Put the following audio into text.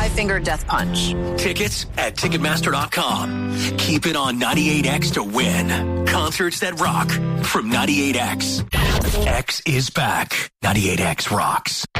five-finger death punch. Tickets at Ticketmaster.com. Keep it on 98X to win. Concerts that rock from 98X. X is back. 98X rocks.